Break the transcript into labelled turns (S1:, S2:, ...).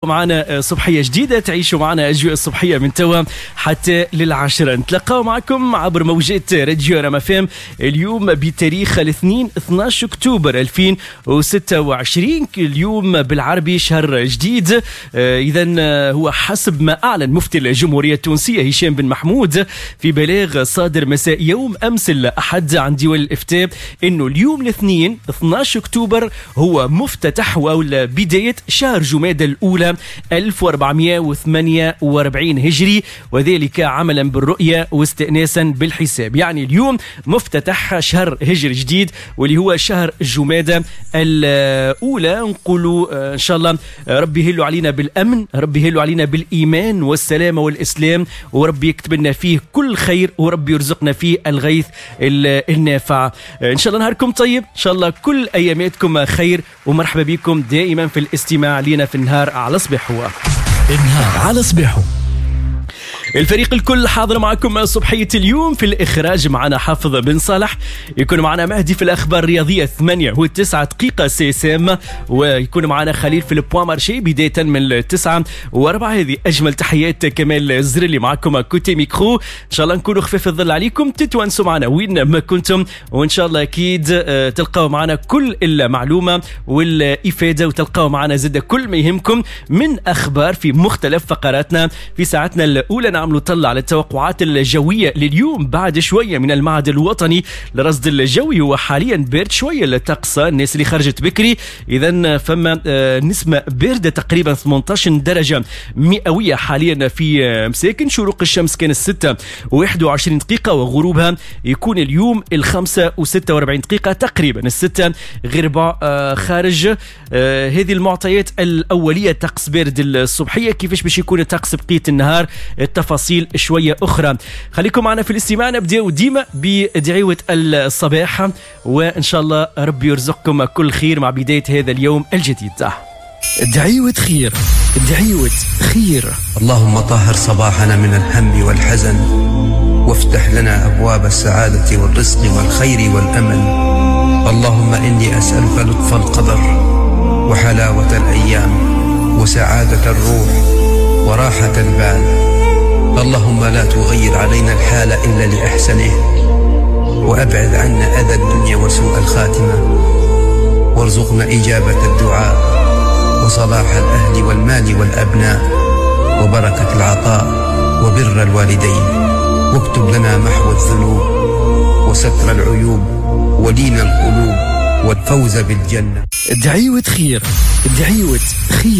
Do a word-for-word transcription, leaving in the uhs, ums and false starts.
S1: معنا صبحية جديدة تعيشوا معنا أجواء الصبحية من توا حتى للعشرة. نتلقاو معكم عبر موجات راديو رام اف ام اليوم بتاريخ الاثنين اثناشر أكتوبر ألفين وستة وعشرين. اليوم بالعربي شهر جديد. إذا هو حسب ما أعلن مفتي الجمهورية التونسية هشام بن محمود في بلاغ صادر مساء يوم أمس الأحد عن ديوان الإفتاء إنه اليوم الاثنين اثناشر أكتوبر هو مفتتح أو بداية شهر جمادى الأولى ألف وأربعمائة وثمانية وأربعين هجري، وذلك عملا بالرؤية واستئناسا بالحساب. يعني اليوم مفتتح شهر هجري جديد واللي هو شهر جمادى الأولى. نقولوا إن شاء الله ربي يهلوا علينا بالأمن، ربي يهلوا علينا بالإيمان والسلامة والإسلام، وربي يكتب لنا فيه كل خير، وربي يرزقنا فيه الغيث النافع. إن شاء الله نهاركم طيب، إن شاء الله كل أياماتكم خير، ومرحبا بكم دائما في الاستماع لنا في النهار على صباحو.
S2: النهار على صباحو.
S1: الفريق الكل حاضر معكم صبحية اليوم. في الإخراج معنا حافظ بن صالح، يكون معنا مهدي في الأخبار الرياضية ثمانية وتسعة دقيقة سيسام، ويكون معنا خليل في البوان مارشي بداية من التسعة وأربعة. هذه أجمل تحيات كمال الزرلي معكم كوتي ميكرو. إن شاء الله نكونوا خفيف الظل عليكم، تتوانسوا معنا وين ما كنتم، وإن شاء الله أكيد تلقاو معنا كل المعلومة والإفادة، وتلقاو معنا زد كل ما يهمكم من أخبار في مختلف فقراتنا. في ساعتنا الأولى عملوا طلع على التوقعات الجوية لليوم بعد شوية من المعهد الوطني لرصد الجوي. هو حاليا بارد شوية الطقس، الناس اللي خرجت بكري إذا فما نسمة باردة تقريبا ثمانية عشر درجة مئوية حاليا في مساكن. شروق الشمس كان الستة وواحد وعشرين دقيقة، وغروبها يكون اليوم الخمسة وستة وأربعين دقيقة تقريبا الستة غير ربع خارج. هذه المعطيات الأولية طقس بارد الصبحية. كيفاش باش يكون الطقس بقية النهار تفاصيل شوية أخرى. خليكم معنا في الاستماع. نبدأ ديما بدعوة الصباح، وإن شاء الله ربي يرزقكم كل خير مع بداية هذا اليوم الجديد.
S2: دعيوة خير، دعيوة خير.
S3: اللهم طهر صباحنا من الهم والحزن، وافتح لنا أبواب السعادة والرزق والخير والأمل. اللهم إني أسألك لطف القدر وحلاوة الأيام وسعادة الروح وراحة البال. اللهم لا تغير علينا الحال إلا لأحسنه، وأبعد عنا أذى الدنيا وسوء الخاتمة، وارزقنا إجابة الدعاء وصلاح الأهل والمال والأبناء وبركة العطاء وبر الوالدين، واكتب لنا محو الذنوب وستر العيوب ولين القلوب والفوز بالجنة.
S2: دعيوة خير، دعيوة خير.